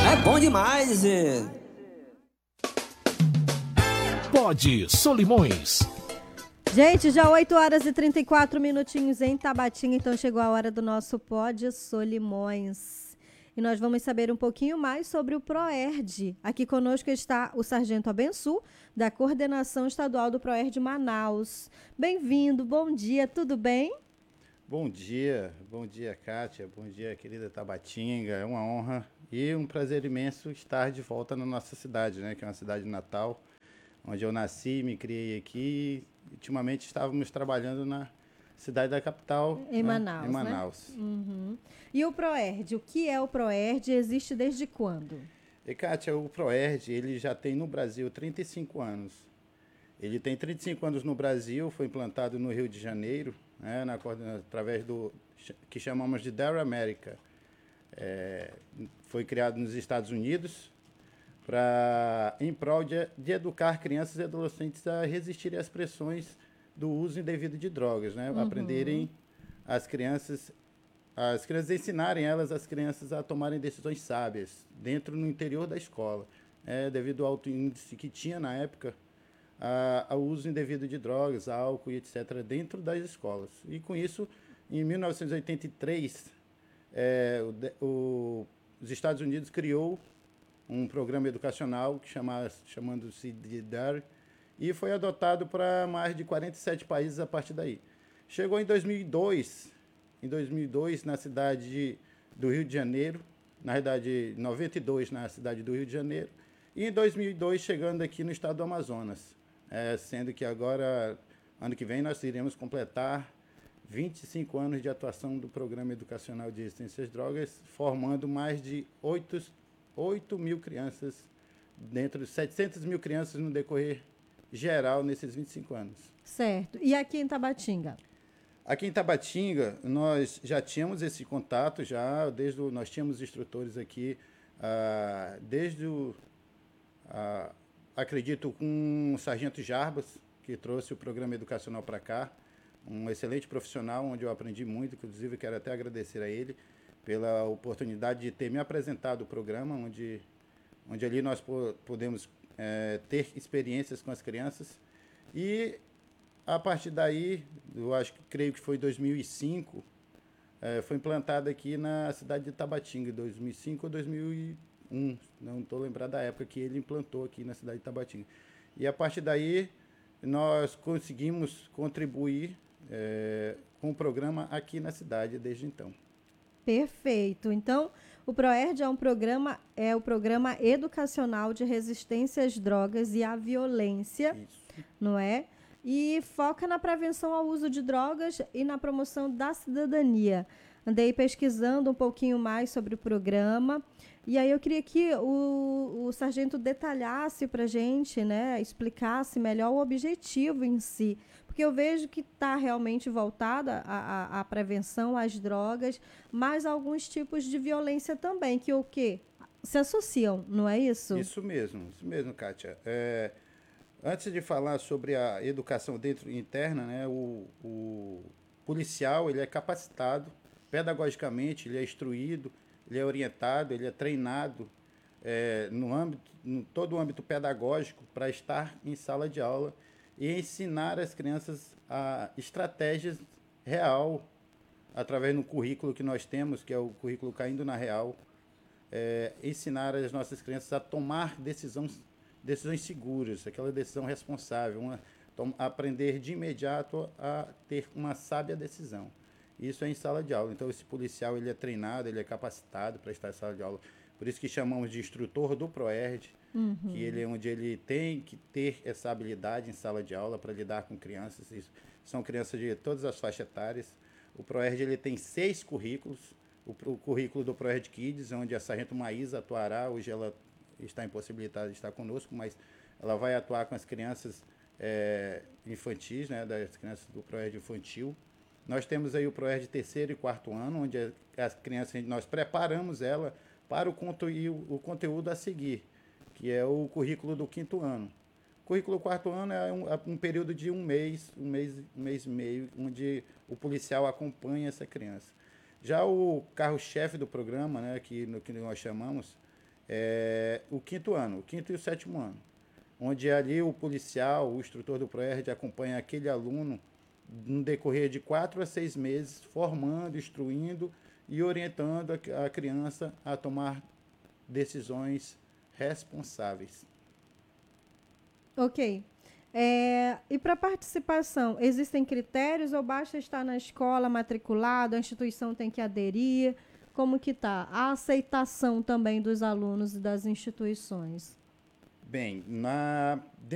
É bom demais, Pode Solimões. Gente, já 8 horas e 34 minutinhos em Tabatinga, então chegou a hora do nosso Pode Solimões. E nós vamos saber um pouquinho mais sobre o PROERD. Aqui conosco está o Sargento Abençu, da Coordenação Estadual do PROERD Manaus. Bem-vindo, bom dia, tudo bem? Bom dia, Kátia, bom dia, querida Tabatinga. É uma honra e um prazer imenso estar de volta na nossa cidade, né, que é uma cidade natal, onde eu nasci, me criei aqui. Ultimamente estávamos trabalhando na cidade da capital, em né? Manaus. Em Manaus. Né? Uhum. E o PROERD, o que é o PROERD e existe desde quando? E, Kátia, o PROERD, ele já tem no Brasil 35 anos. Ele tem 35 anos no Brasil, foi implantado no Rio de Janeiro, né, através do que chamamos de Dare America. Foi criado nos Estados Unidos em prol de educar crianças e adolescentes a resistirem às pressões do uso indevido de drogas, né? Uhum. Aprenderem as crianças ensinarem as crianças a tomarem decisões sábias no interior da escola, devido ao alto índice que tinha na época ao uso indevido de drogas, álcool e etc. dentro das escolas. E com isso, em 1983, os Estados Unidos criou um programa educacional chamando-se de DARE, e foi adotado para mais de 47 países a partir daí. Chegou em 2002, na cidade do Rio de Janeiro, na verdade, 92 na cidade do Rio de Janeiro, e em 2002 chegando aqui no estado do Amazonas, sendo que agora, ano que vem, nós iremos completar 25 anos de atuação do Programa Educacional de Resistência às Drogas, formando mais de 8 mil crianças, dentro de 700 mil crianças no decorrer geral nesses 25 anos. Certo. E aqui em Tabatinga? Aqui em Tabatinga, nós já tínhamos esse contato, nós tínhamos instrutores aqui, acredito, com o Sargento Jarbas, que trouxe o programa educacional para cá, um excelente profissional, onde eu aprendi muito, inclusive quero até agradecer a ele pela oportunidade de ter me apresentado o programa, onde ali nós podemos ter experiências com as crianças. E a partir daí, creio que foi em 2005, foi implantado aqui na cidade de Tabatinga, 2005 ou 2001, não estou lembrado da época que ele implantou aqui na cidade de Tabatinga. E a partir daí, nós conseguimos contribuir com o programa aqui na cidade desde então. Perfeito. Então, o PROERD é o programa educacional de resistência às drogas e à violência, isso, não é? E foca na prevenção ao uso de drogas e na promoção da cidadania. Andei pesquisando um pouquinho mais sobre o programa e aí eu queria que o sargento detalhasse para a gente, né, explicasse melhor o objetivo em si, porque eu vejo que está realmente voltada à prevenção às drogas, mas alguns tipos de violência também, que o quê? Se associam, não é isso? Isso mesmo, Kátia. Antes de falar sobre a educação interna, né, o policial ele é capacitado pedagogicamente, ele é instruído, ele é orientado, ele é treinado no todo o âmbito pedagógico para estar em sala de aula e ensinar as crianças a estratégias real, através do currículo que nós temos, que é o currículo Caindo na Real, ensinar as nossas crianças a tomar decisões seguras, aquela decisão responsável, aprender de imediato a ter uma sábia decisão. Isso é em sala de aula. Então, esse policial ele é treinado, ele é capacitado para estar em sala de aula. Por isso que chamamos de instrutor do PROERD, que ele é onde ele tem que ter essa habilidade em sala de aula para lidar com crianças. Isso, são crianças de todas as faixas etárias. O PROERD ele tem 6 currículos. O currículo do PROERD Kids, onde a Sargento Maísa atuará. Hoje ela está impossibilitada de estar conosco, mas ela vai atuar com as crianças infantis, né, das crianças do PROERD infantil. Nós temos aí o PROERD terceiro e quarto ano, onde as crianças, nós preparamos ela para o conteúdo a seguir, que é o currículo do quinto ano. O currículo quarto ano é um período de um mês e meio, onde o policial acompanha essa criança. Já o carro-chefe do programa, né, que nós chamamos, o quinto e o sétimo ano, onde ali o policial, o instrutor do PROERD acompanha aquele aluno no decorrer de 4 a 6 meses, formando, instruindo e orientando a criança a tomar decisões responsáveis. Ok. E para participação, existem critérios ou basta estar na escola matriculado, a instituição tem que aderir? Como que está? A aceitação também dos alunos e das instituições? Bem,